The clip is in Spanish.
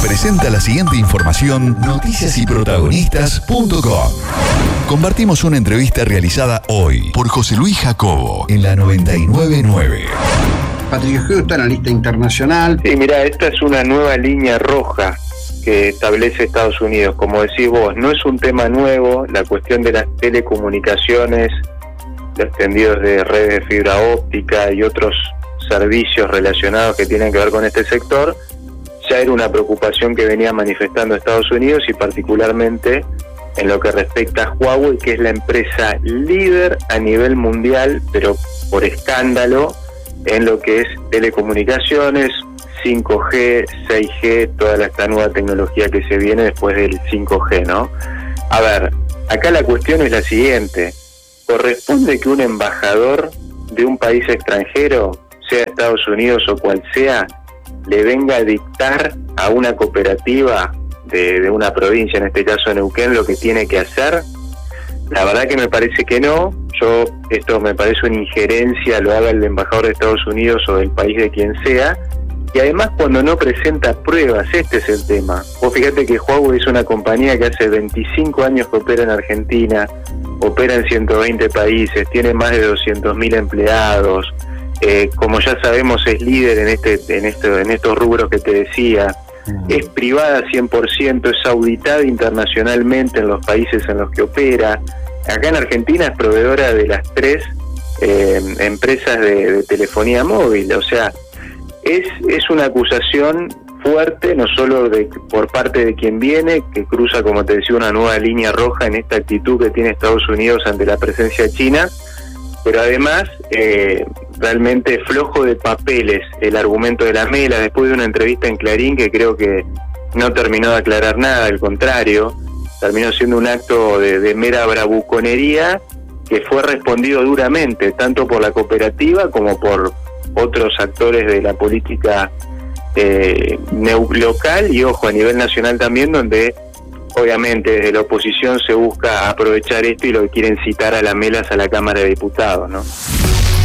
presenta la siguiente información noticiasyprotagonistas.com. Compartimos una entrevista realizada hoy por José Luis Jacobo en la 999. Patricio Geo está en la lista internacional. Sí, mira, esta es una nueva línea roja que establece Estados Unidos. Como decís vos, no es un tema nuevo, la cuestión de las telecomunicaciones, los tendidos de redes de fibra óptica y otros servicios relacionados que tienen que ver con este sector, ya era una preocupación que venía manifestando Estados Unidos y particularmente en lo que respecta a Huawei, que es la empresa líder a nivel mundial, pero por escándalo, en lo que es telecomunicaciones, 5G, 6G, toda esta nueva tecnología que se viene después del 5G, ¿no? A ver, acá la cuestión es la siguiente: ¿corresponde que un embajador de un país extranjero, sea Estados Unidos o cual sea, le venga a dictar a una cooperativa de una provincia, en este caso Neuquén, lo que tiene que hacer? La verdad que me parece que no. Esto me parece una injerencia, lo haga el embajador de Estados Unidos o del país de quien sea, y además cuando no presenta pruebas. Este es el tema. Vos fíjate que Huawei es una compañía que hace 25 años que opera en Argentina, opera en 120 países, tiene más de 200.000 empleados, como ya sabemos es líder en estos rubros que te decía, es privada 100%, es auditada internacionalmente en los países en los que opera. Acá en Argentina es proveedora de las 3 empresas de telefonía móvil. O sea, es una acusación fuerte, no solo por parte de quien viene, que cruza, como te decía, una nueva línea roja en esta actitud que tiene Estados Unidos ante la presencia china, pero además realmente flojo de papeles el argumento de la Mela, después de una entrevista en Clarín que creo que no terminó de aclarar nada, al contrario, terminó siendo un acto de mera bravuconería que fue respondido duramente, tanto por la cooperativa como por otros actores de la política local y, ojo, a nivel nacional también, donde obviamente desde la oposición se busca aprovechar esto y lo quieren citar a la Melas a la Cámara de Diputados, ¿no?